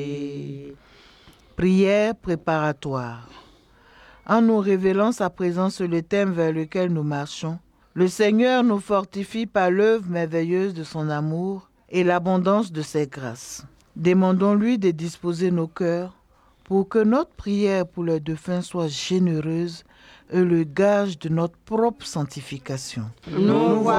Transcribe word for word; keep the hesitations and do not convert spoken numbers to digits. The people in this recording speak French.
Prière préparatoire. En nous révélant sa présence sur le thème vers lequel nous marchons, le Seigneur nous fortifie par l'œuvre merveilleuse de son amour et l'abondance de ses grâces. Demandons-lui de disposer nos cœurs pour que notre prière pour les défunts soit généreuse et le gage de notre propre sanctification. Nous